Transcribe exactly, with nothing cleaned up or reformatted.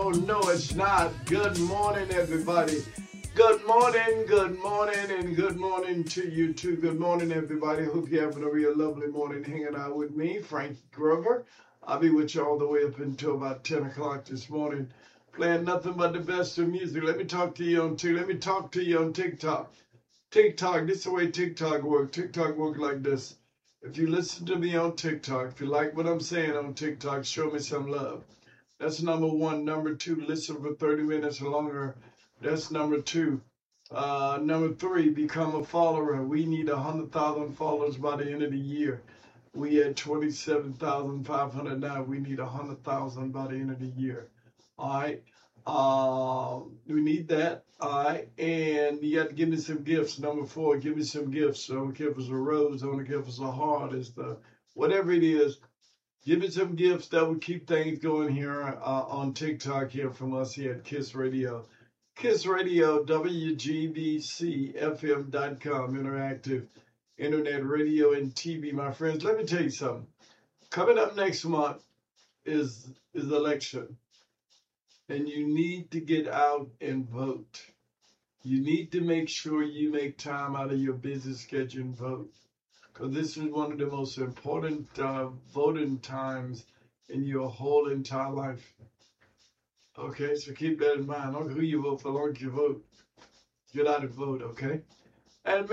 No, no, it's not. Good morning, everybody. Good morning, good morning, and good morning to you too. Good morning, everybody. Hope you're having a real lovely morning hanging out with me, Frank Grover. I'll be with you all the way up until about ten o'clock this morning, playing nothing but the best of music. Let me talk to you on T. Let me talk to you on TikTok. TikTok, this is the way TikTok works. TikTok works like this. If you listen to me on TikTok, if you like what I'm saying on TikTok, show me some love. That's number one. Number two, listen for thirty minutes or longer. That's number two. Uh, number three, become a follower. We need one hundred thousand followers by the end of the year. We had twenty-seven thousand five hundred now. We need one hundred thousand by the end of the year. All right. Um, we need that. All right. And you got to give me some gifts. Number four, give me some gifts. Don't give us a rose. Don't give us a heart. It's the, whatever it is. Give me some gifts that will keep things going here uh, on TikTok here from us here at Kiss Radio. Kiss Radio, W G B C F M dot com, interactive internet radio and T V. My friends, let me tell you something. Coming up next month is is election. And you need to get out and vote. You need to make sure you make time out of your busy schedule and vote. Because this is one of the most important uh, voting times in your whole entire life. Okay, so keep that in mind. I don't know who you vote for, as long as you vote. Get out and vote, okay? And